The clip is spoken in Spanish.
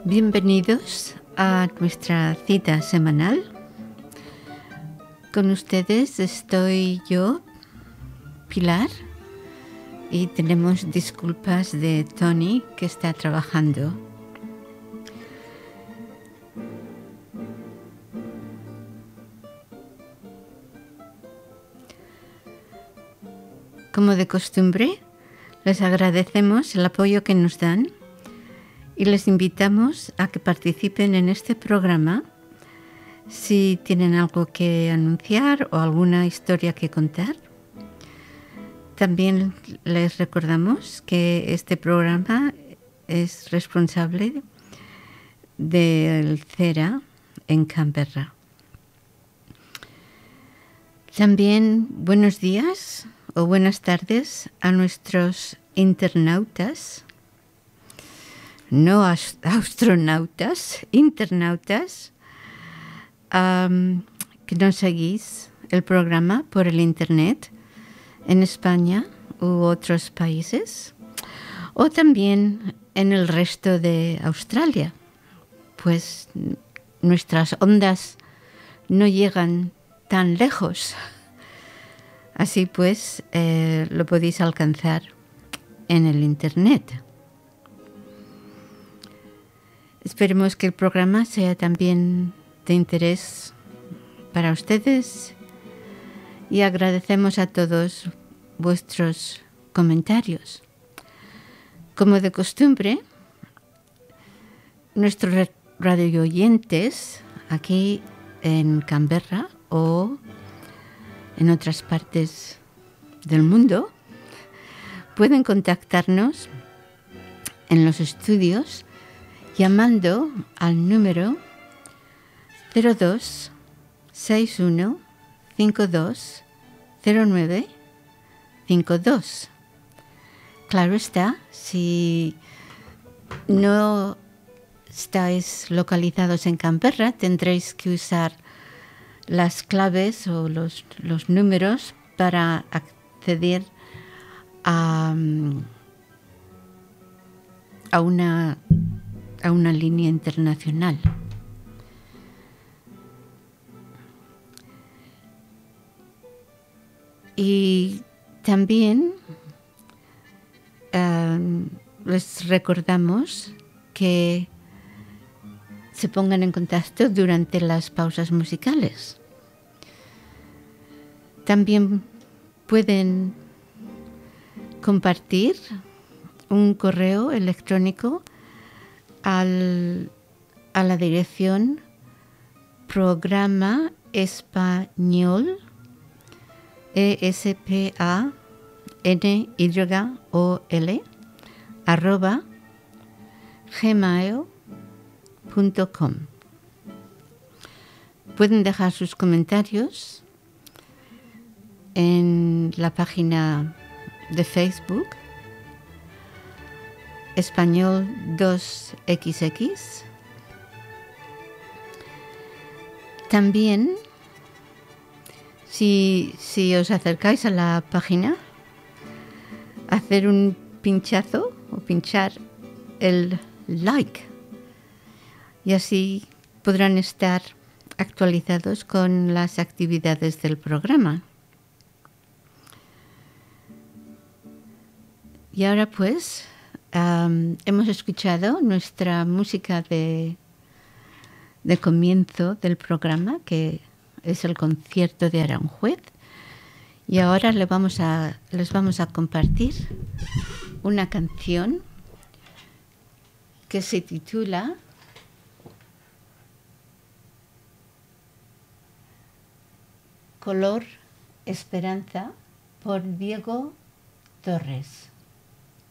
Bienvenidos a nuestra cita semanal. Con ustedes estoy yo, Pilar, y tenemos disculpas de Tony, que está trabajando. Como de costumbre, les agradecemos el apoyo que nos dan y les invitamos a que participen en este programa si tienen algo que anunciar o alguna historia que contar. También les recordamos que este programa es responsable del CERA en Canberra. También buenos días o buenas tardes a nuestros internautas, no astronautas, internautas, que nos seguís el programa por el internet en España u otros países, o también en el resto de Australia, pues nuestras ondas no llegan tan lejos. Así pues, lo podéis alcanzar en el internet. Esperemos que el programa sea también de interés para ustedes y agradecemos a todos vuestros comentarios. Como de costumbre, nuestros radioyentes aquí en Canberra o en otras partes del mundo pueden contactarnos en los estudios llamando al número 02 61 52 09 52. Claro está, si no estáis localizados en Canberra, tendréis que usar las claves o los números para acceder a una línea internacional. Y también les recordamos que se pongan en contacto durante las pausas musicales. También pueden compartir un correo electrónico a la dirección programa español ESPANYOL @gmail.com. Pueden dejar sus comentarios en la página de Facebook Español 2XX. También, si os acercáis a la página, hacer un pinchazo o pinchar el like y así podrán estar actualizados con las actividades del programa. Y ahora pues hemos escuchado nuestra música de comienzo del programa, que es el concierto de Aranjuez, y ahora les vamos a compartir una canción que se titula Color Esperanza por Diego Torres.